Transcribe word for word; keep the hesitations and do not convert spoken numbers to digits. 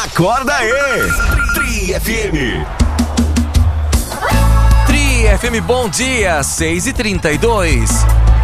Acorda aí! Tri F M. Tri F M, bom dia, seis e trinta e dois.